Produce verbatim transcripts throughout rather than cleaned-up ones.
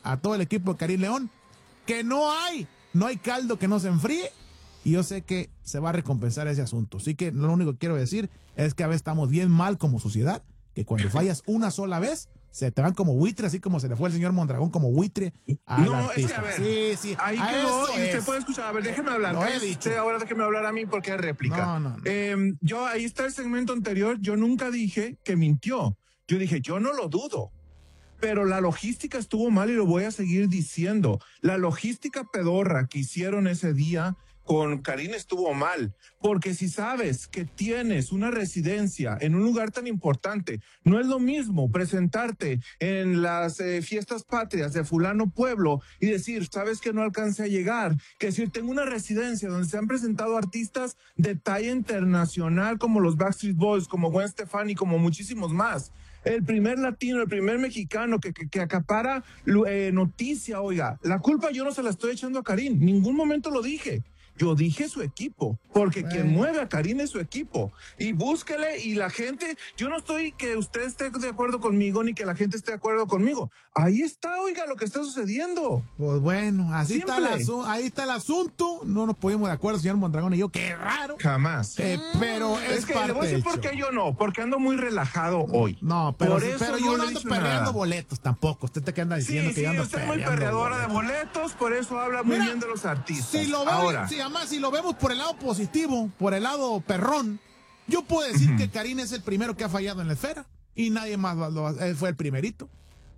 a todo el equipo de Karim León que no hay, no hay caldo que no se enfríe. Y yo sé que se va a recompensar ese asunto. Así que lo único que quiero decir es que a veces estamos bien mal como sociedad, que cuando fallas una sola vez, se te van como buitre, así como se le fue el señor Mondragón como buitre al No, artista. es que a ver, sí, sí, ahí a quedó eso y usted es. puede escuchar. A ver, déjeme hablar. Lo he Cállese dicho. usted, ahora déjeme hablar a mí porque es réplica. No, no, no. Eh, yo, ahí está el segmento anterior. Yo nunca dije que mintió. Yo dije, yo no lo dudo. Pero la logística estuvo mal y lo voy a seguir diciendo. La logística pedorra que hicieron ese día con Karim estuvo mal, porque si sabes que tienes una residencia en un lugar tan importante, no es lo mismo presentarte en las eh, fiestas patrias de fulano pueblo y decir, sabes que no alcancé a llegar, que decir, tengo una residencia donde se han presentado artistas de talla internacional como los Backstreet Boys, como Gwen Stefani, como muchísimos más. El primer latino, el primer mexicano que, que, que acapara eh, noticia, oiga, la culpa yo no se la estoy echando a Karim, ningún momento lo dije. Yo dije su equipo, porque bueno, quien mueve a Karim es su equipo. Y búsquele, y la gente, yo no estoy que usted esté de acuerdo conmigo, ni que la gente esté de acuerdo conmigo. Ahí está, oiga, lo que está sucediendo. Pues bueno, así Simple. está el asunto, ahí está el asunto. No nos podemos de acuerdo, señor Mondragón y yo, qué raro. Jamás. Eh, pero es, es que parte le voy a decir por qué yo no, porque ando muy relajado hoy. No, pero, por sí, eso pero no yo le no he ando dicho perreando nada. boletos tampoco. Usted te que anda diciendo Sí, que sí, yo ando usted es muy perreando perreadora boletos. de boletos, por eso habla muy Mira, bien de los artistas. Si lo veo, Ahora, si además si lo vemos por el lado positivo, por el lado perrón, yo puedo decir uh-huh. que Karim es el primero que ha fallado en la esfera y nadie más lo, lo, él fue el primerito.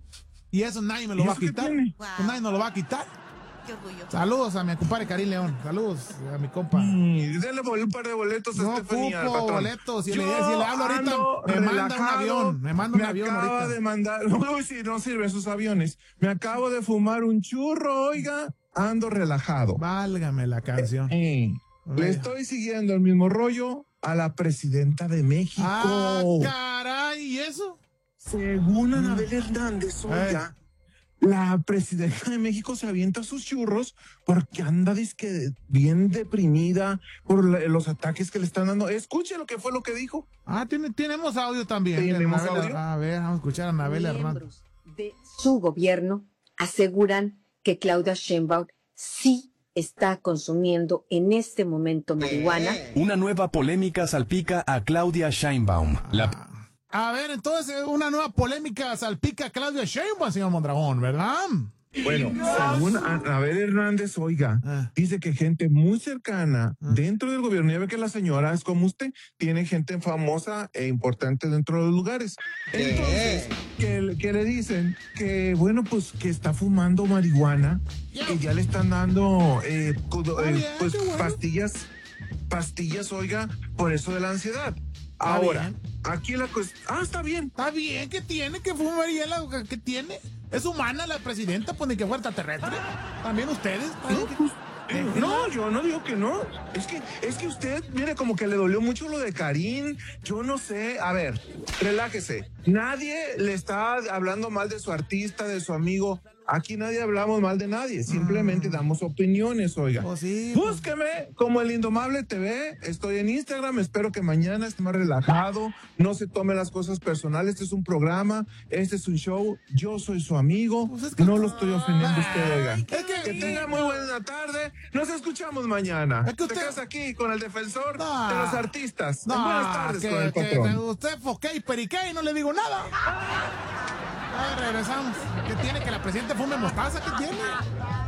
Y eso nadie me lo va a quitar. Wow. Nadie nos lo va a quitar. Qué orgullo. Saludos a mi compadre Karim León. Saludos a mi compa. Mm, denle un par de boletos a no Estefanía. No boletos. Si le, si le hablo ahorita, me manda un avión. Me manda un me avión acaba ahorita. de mandar. Uy, sí, no sirven sus aviones. Me acabo de fumar un churro, oiga. Ando relajado. Válgame la canción. Eh, eh, le estoy siguiendo el mismo rollo a la presidenta de México. Ah, caray, ¿y eso? Según Anabel Hernández, oiga. Eh. La presidenta de México se avienta sus churros porque anda disque bien deprimida por la, los ataques que le están dando. Escuche lo que fue lo que dijo. Ah, tiene, tenemos audio también. ¿Tenemos Anabel, audio? A ver, vamos a escuchar a Anabel Hernández. De su gobierno aseguran que Claudia Sheinbaum sí está consumiendo en este momento marihuana. Una nueva polémica salpica a Claudia Sheinbaum. Ah. La... A ver, entonces una nueva polémica salpica a Claudia Sheinbaum, señor Mondragón, ¿verdad? Bueno, según Anabel Hernández, oiga, ah. dice que gente muy cercana ah. dentro del gobierno, ya ve que la señora es como usted, tiene gente famosa e importante dentro de los lugares. Entonces, que, que le dicen que, bueno, pues que está fumando marihuana, yeah. que ya le están dando eh, eh, pues pastillas, pastillas, oiga, por eso de la ansiedad. Ahora, bien. aquí la cosa... Ah, está bien. Está bien, ¿qué tiene? ¿Qué fumaría? ¿Qué tiene? ¿Es humana la presidenta? Pues ni que fuera extraterrestre. También ustedes. No, pues, eh, no, yo no digo que no. Es que, es que usted, mire, como que le dolió mucho lo de Karim. Yo no sé. A ver, relájese. Nadie le está hablando mal de su artista, de su amigo. Aquí nadie hablamos mal de nadie, simplemente mm. damos opiniones, oiga. Oh, sí, Búsqueme pues. como El Indomable T V, estoy en Instagram, espero que mañana esté más relajado, no se tome las cosas personales, este es un programa, este es un show, yo soy su amigo, pues es que no lo estoy ofendiendo a usted, oiga. Es que, que tenga muy buena tarde, nos escuchamos mañana. Es que usted... Te quedas aquí con el defensor no. de los artistas. No, buenas tardes que, con el que patrón. Usted foqué y periqué y no le digo nada. A ver, regresamos. ¿Qué tiene? ¿Que la presidenta fume mostaza? ¿Qué tiene?